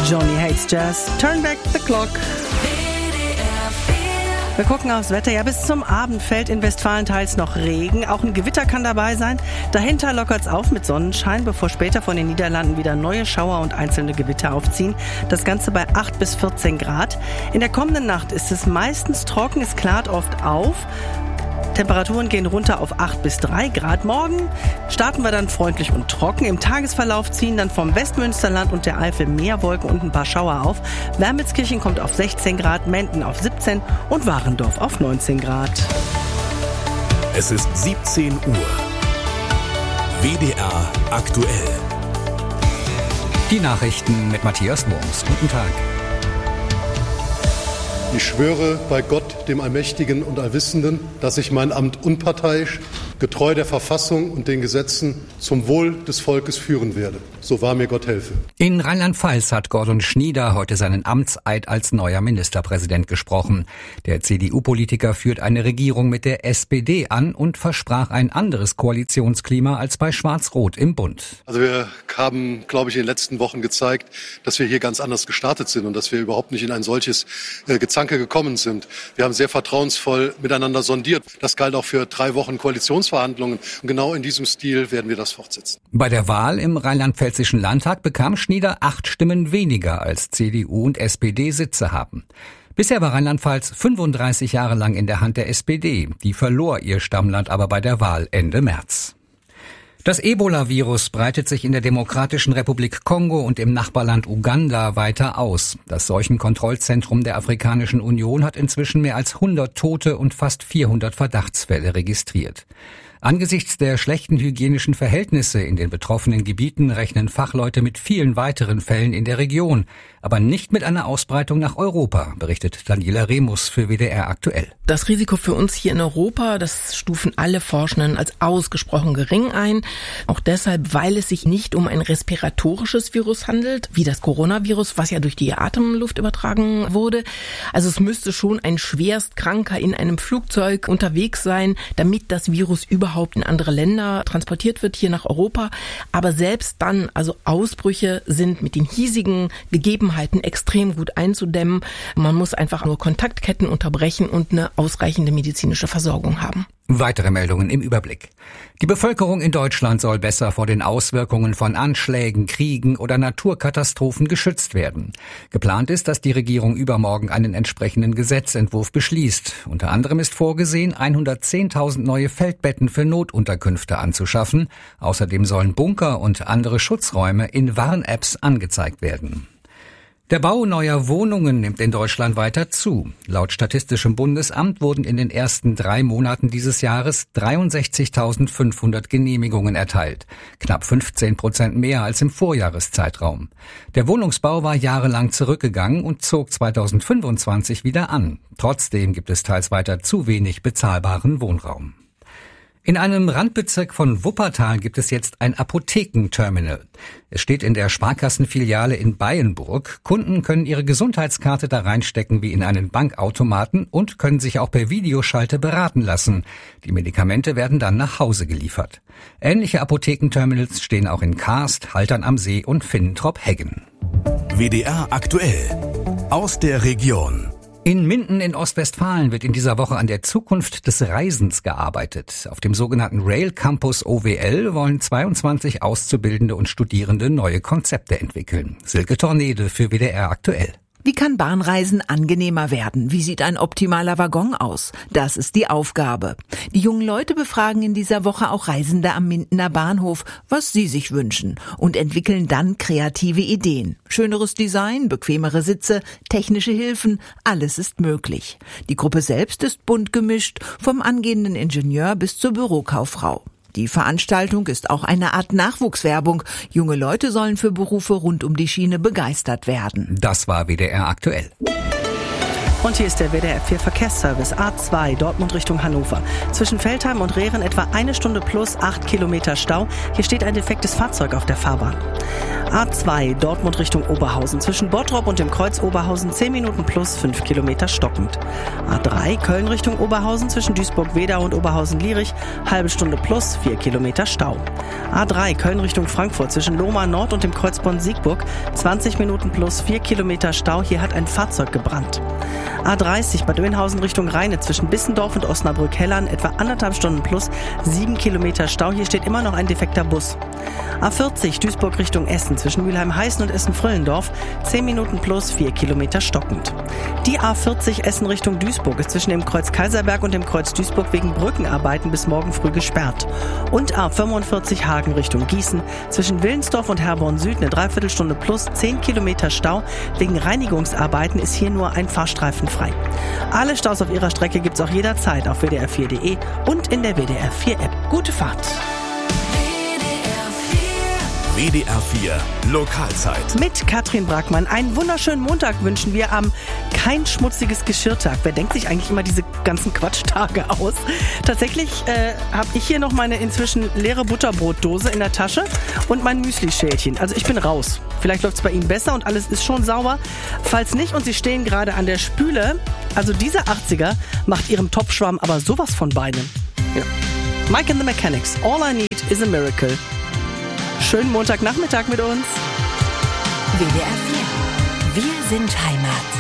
Johnny Hates Jazz, Turn Back the Clock. Wir gucken aufs Wetter. Ja, bis zum Abend fällt in Westfalen teils noch Regen. Auch ein Gewitter kann dabei sein. Dahinter lockert's auf mit Sonnenschein, bevor später von den Niederlanden wieder neue Schauer und einzelne Gewitter aufziehen. Das Ganze bei 8 bis 14 Grad. In der kommenden Nacht ist es meistens trocken, es klart oft auf. Temperaturen gehen runter auf 8 bis 3 Grad. Morgen starten wir dann freundlich und trocken. Im Tagesverlauf ziehen dann vom Westmünsterland und der Eifel mehr Wolken und ein paar Schauer auf. Wermelskirchen kommt auf 16 Grad, Menden auf 17 und Warendorf auf 19 Grad. Es ist 17 Uhr. WDR aktuell. Die Nachrichten mit Matthias Wurms. Guten Tag. Ich schwöre bei Gott, dem Allmächtigen und Allwissenden, dass ich mein Amt unparteiisch, getreu der Verfassung und den Gesetzen zum Wohl des Volkes führen werde. So wahr mir Gott helfe. In Rheinland-Pfalz hat Gordon Schnieder heute seinen Amtseid als neuer Ministerpräsident gesprochen. Der CDU-Politiker führt eine Regierung mit der SPD an und versprach ein anderes Koalitionsklima als bei Schwarz-Rot im Bund. Also wir haben, glaube ich, in den letzten Wochen gezeigt, dass wir hier ganz anders gestartet sind und dass wir überhaupt nicht in ein solches Gezanke gekommen sind. Wir haben sehr vertrauensvoll miteinander sondiert. Das galt auch für 3 Wochen Koalitionsverhandlungen. Und genau in diesem Stil werden wir das fortsetzen. Bei der Wahl im Rheinland-Pfälzischen Landtag bekam Schnieder 8 Stimmen weniger, als CDU und SPD Sitze haben. Bisher war Rheinland-Pfalz 35 Jahre lang in der Hand der SPD. Die verlor ihr Stammland aber bei der Wahl Ende März. Das Ebola-Virus breitet sich in der Demokratischen Republik Kongo und im Nachbarland Uganda weiter aus. Das Seuchenkontrollzentrum der Afrikanischen Union hat inzwischen mehr als 100 Tote und fast 400 Verdachtsfälle registriert. Angesichts der schlechten hygienischen Verhältnisse in den betroffenen Gebieten rechnen Fachleute mit vielen weiteren Fällen in der Region, aber nicht mit einer Ausbreitung nach Europa, berichtet Daniela Remus für WDR aktuell. Das Risiko für uns hier in Europa, das stufen alle Forschenden als ausgesprochen gering ein. Auch deshalb, weil es sich nicht um ein respiratorisches Virus handelt, wie das Coronavirus, was ja durch die Atemluft übertragen wurde. Also es müsste schon ein Schwerstkranker in einem Flugzeug unterwegs sein, damit das Virus überhaupt in andere Länder transportiert wird, hier nach Europa. Aber selbst dann, also Ausbrüche sind mit den hiesigen Gegebenheiten extrem gut einzudämmen. Man muss einfach nur Kontaktketten unterbrechen und eine ausreichende medizinische Versorgung haben. Weitere Meldungen im Überblick. Die Bevölkerung in Deutschland soll besser vor den Auswirkungen von Anschlägen, Kriegen oder Naturkatastrophen geschützt werden. Geplant ist, dass die Regierung übermorgen einen entsprechenden Gesetzentwurf beschließt. Unter anderem ist vorgesehen, 110.000 neue Feldbetten für Notunterkünfte anzuschaffen. Außerdem sollen Bunker und andere Schutzräume in Warn-Apps angezeigt werden. Der Bau neuer Wohnungen nimmt in Deutschland weiter zu. Laut Statistischem Bundesamt wurden in den ersten 3 Monaten dieses Jahres 63.500 Genehmigungen erteilt. Knapp 15% mehr als im Vorjahreszeitraum. Der Wohnungsbau war jahrelang zurückgegangen und zog 2025 wieder an. Trotzdem gibt es teils weiter zu wenig bezahlbaren Wohnraum. In einem Randbezirk von Wuppertal gibt es jetzt ein Apothekenterminal. Es steht in der Sparkassenfiliale in Beyenburg. Kunden können ihre Gesundheitskarte da reinstecken wie in einen Bankautomaten und können sich auch per Videoschalte beraten lassen. Die Medikamente werden dann nach Hause geliefert. Ähnliche Apothekenterminals stehen auch in Karst, Haltern am See und Finnentrop-Heggen. WDR aktuell. Aus der Region. In Minden in Ostwestfalen wird in dieser Woche an der Zukunft des Reisens gearbeitet. Auf dem sogenannten Rail Campus OWL wollen 22 Auszubildende und Studierende neue Konzepte entwickeln. Silke Tornede für WDR aktuell. Wie kann Bahnreisen angenehmer werden? Wie sieht ein optimaler Waggon aus? Das ist die Aufgabe. Die jungen Leute befragen in dieser Woche auch Reisende am Mindener Bahnhof, was sie sich wünschen und entwickeln dann kreative Ideen. Schöneres Design, bequemere Sitze, technische Hilfen, alles ist möglich. Die Gruppe selbst ist bunt gemischt, vom angehenden Ingenieur bis zur Bürokauffrau. Die Veranstaltung ist auch eine Art Nachwuchswerbung. Junge Leute sollen für Berufe rund um die Schiene begeistert werden. Das war WDR aktuell. Und hier ist der WDR 4 Verkehrsservice A2 Dortmund Richtung Hannover. Zwischen Veltheim und Rehren etwa 1 Stunde plus 8 Kilometer Stau. Hier steht ein defektes Fahrzeug auf der Fahrbahn. A2 Dortmund Richtung Oberhausen. Zwischen Bottrop und dem Kreuz Oberhausen 10 Minuten plus 5 Kilometer stockend. A3 Köln Richtung Oberhausen. Zwischen Duisburg-Wedau und Oberhausen-Lierich halbe Stunde plus 4 Kilometer Stau. A3 Köln Richtung Frankfurt. Zwischen Lohmar Nord und dem Kreuz Bonn-Siegburg 20 Minuten plus 4 Kilometer Stau. Hier hat ein Fahrzeug gebrannt. A30 Bad Oeynhausen Richtung Rheine zwischen Bissendorf und Osnabrück-Hellern etwa 1,5 Stunden plus 7 Kilometer Stau. Hier steht immer noch ein defekter Bus. A40 Duisburg Richtung Essen zwischen Mülheim-Heißen und Essen-Fröllendorf 10 Minuten plus 4 Kilometer stockend. Die A40 Essen Richtung Duisburg ist zwischen dem Kreuz Kaiserberg und dem Kreuz Duisburg wegen Brückenarbeiten bis morgen früh gesperrt. Und A45 Hagen Richtung Gießen zwischen Willensdorf und Herborn Süd eine Dreiviertelstunde plus 10 Kilometer Stau. Wegen Reinigungsarbeiten ist hier nur ein Fahrstreifen frei. Alle Staus auf ihrer Strecke gibt's auch jederzeit auf wdr4.de und in der WDR 4 App. Gute Fahrt! WDR 4 Lokalzeit. Mit Katrin Brackmann. Einen wunderschönen Montag wünschen wir am Kein schmutziges Geschirrtag. Wer denkt sich eigentlich immer diese ganzen Quatschtage aus? Tatsächlich habe ich hier noch meine inzwischen leere Butterbrotdose in der Tasche und mein Müsli-Schälchen. Also ich bin raus. Vielleicht läuft es bei Ihnen besser und alles ist schon sauber. Falls nicht und Sie stehen gerade an der Spüle, also dieser 80er macht Ihrem Topfschwamm aber sowas von Beinen. Ja. Mike and the Mechanics. All I need is a miracle. Schönen Montagnachmittag mit uns. WDR 4. Wir sind Heimat.